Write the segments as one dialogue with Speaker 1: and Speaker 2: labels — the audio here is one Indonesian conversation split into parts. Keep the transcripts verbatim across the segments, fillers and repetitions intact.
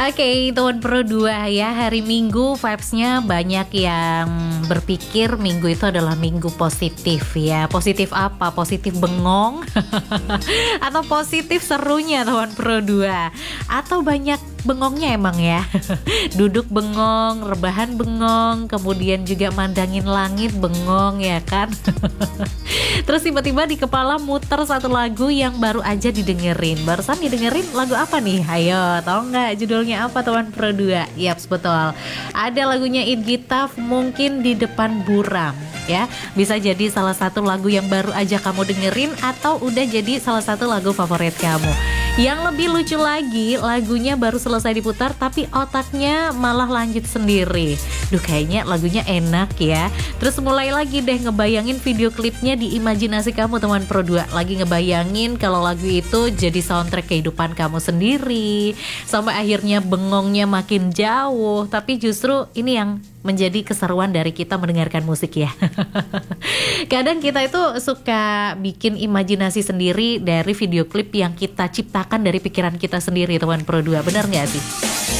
Speaker 1: Oke, teman Pro dua ya, hari Minggu vibes-nya banyak yang berpikir Minggu itu adalah minggu positif ya. Positif apa? Positif bengong atau positif serunya teman Pro dua? Atau banyak bengongnya emang ya? Duduk bengong, rebahan bengong, kemudian juga mandangin langit bengong ya kan? Terus tiba-tiba di kepala muter satu lagu yang baru aja didengerin. Barusan didengerin lagu apa nih? Ayo, tahu nggak judulnya apa teman Pro dua? Yaps, betul. Ada lagunya It Gitaf, Mungkin di Depan Buram ya. Bisa jadi salah satu lagu yang baru aja kamu dengerin atau udah jadi salah satu lagu favorit kamu. Yang lebih lucu lagi, lagunya baru selesai diputar tapi otaknya malah lanjut sendiri. Duh, kayaknya lagunya enak ya. Terus mulai lagi deh ngebayangin video klipnya di imajinasi kamu teman Pro dua. Lagi ngebayangin kalau lagu itu jadi soundtrack kehidupan kamu sendiri. Sampai akhirnya bengongnya makin jauh. Tapi justru ini yang menjadi keseruan dari kita mendengarkan musik ya. Kadang kita itu suka bikin imajinasi sendiri dari video klip yang kita ciptakan dari pikiran kita sendiri teman Pro dua. Benar gak sih?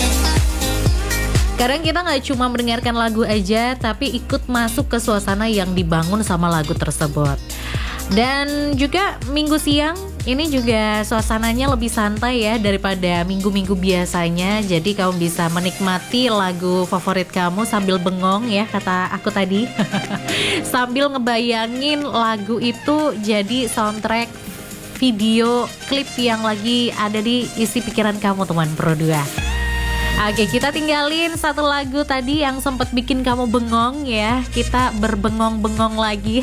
Speaker 1: Kadang kita gak cuma mendengarkan lagu aja, tapi ikut masuk ke suasana yang dibangun sama lagu tersebut. Dan juga minggu siang ini juga suasananya lebih santai ya daripada minggu-minggu biasanya. Jadi kamu bisa menikmati lagu favorit kamu sambil bengong ya, kata aku tadi. Sambil ngebayangin lagu itu jadi soundtrack video klip yang lagi ada di isi pikiran kamu teman Pro dua. Oke, kita tinggalin satu lagu tadi yang sempat bikin kamu bengong ya. Kita berbengong-bengong lagi.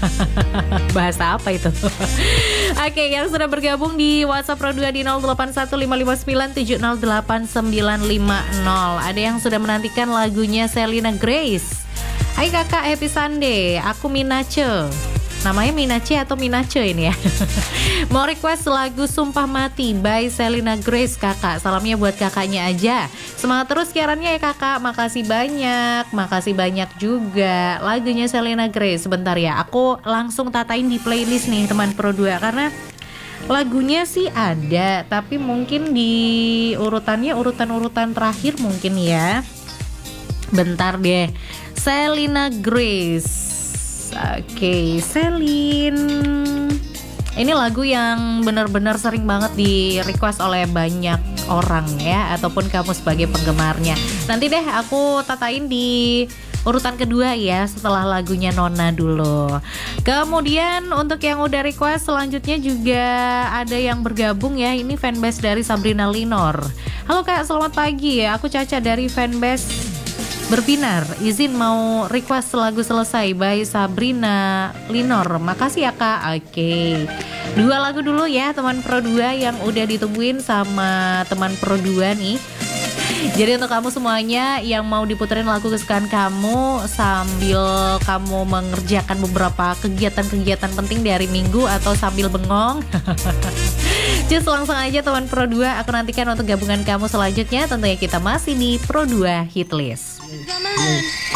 Speaker 1: Bahasa apa itu? Oke, yang sudah bergabung di WhatsApp Pro dua di nol delapan satu lima lima sembilan tujuh nol delapan sembilan lima nol. Ada yang sudah menantikan lagunya Selena Grace. Hai kakak, happy Sunday. Aku Minace. Namanya Minace atau Minace ini ya. Mau request lagu Sumpah Mati by Selena Grace kakak. Salamnya buat kakaknya aja. Semangat terus siarannya ya kakak. Makasih banyak. Makasih banyak juga. Lagunya Selena Grace. Sebentar ya, aku langsung tatain di playlist nih teman Pro dua. Karena lagunya sih ada, tapi mungkin di urutannya urutan-urutan terakhir mungkin ya. Bentar deh. Selena Grace. Oke, okay, Selin. Ini lagu yang benar-benar sering banget di request oleh banyak orang ya, ataupun kamu sebagai penggemarnya. Nanti deh aku tatain di urutan kedua ya, setelah lagunya Nona dulu. Kemudian untuk yang udah request selanjutnya juga ada yang bergabung ya. Ini fanbase dari Sabrina Linor. Halo kak, selamat pagi ya. Aku Caca dari fanbase Berbinar, izin mau request lagu Selesai by Sabrina Linor. Makasih ya kak. Oke, dua lagu dulu ya teman Pro dua yang udah ditungguin sama teman Pro dua nih. Jadi untuk kamu semuanya yang mau diputerin lagu kesukaan kamu sambil kamu mengerjakan beberapa kegiatan-kegiatan penting di hari Minggu atau sambil bengong, just langsung aja teman Pro dua. Aku nantikan untuk gabungan kamu selanjutnya. Tentunya kita masih di Pro dua Hitlist.